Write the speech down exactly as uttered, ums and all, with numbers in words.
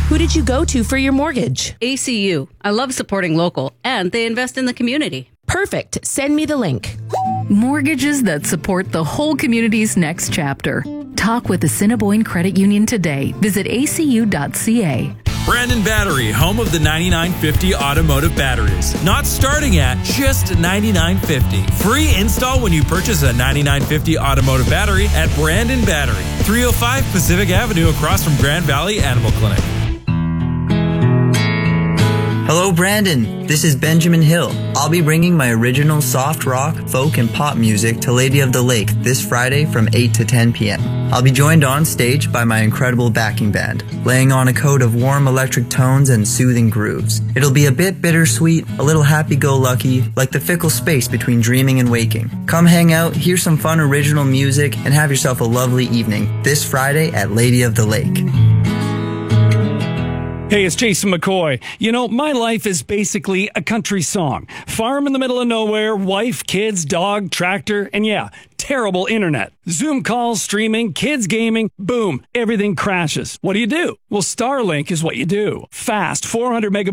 Who did you go to for your mortgage? A C U. I love supporting local, and they invest in the community. Perfect. Send me the link. Mortgages that support the whole community's next chapter. Talk with Assiniboine Credit Union today. Visit a c u dot c a. Brandon Battery, home of the ninety-nine fifty automotive batteries. Not starting at just ninety-nine fifty. Free install when you purchase a ninety-nine fifty automotive battery at Brandon Battery, three oh five Pacific Avenue across from Grand Valley Animal Clinic. Hello, Brandon. This is Benjamin Hill. I'll be bringing my original soft rock, folk, and pop music to Lady of the Lake this Friday from eight to ten p.m. I'll be joined on stage by my incredible backing band, laying on a coat of warm electric tones and soothing grooves. It'll be a bit bittersweet, a little happy-go-lucky, like the fickle space between dreaming and waking. Come hang out, hear some fun original music, and have yourself a lovely evening this Friday at Lady of the Lake. Hey, it's Jason McCoy. You know, my life is basically a country song. Farm in the middle of nowhere, wife, kids, dog, tractor, and yeah, terrible internet. Zoom calls, streaming, kids gaming, boom, everything crashes. What do you do? Well, Starlink is what you do. Fast, four hundred megabytes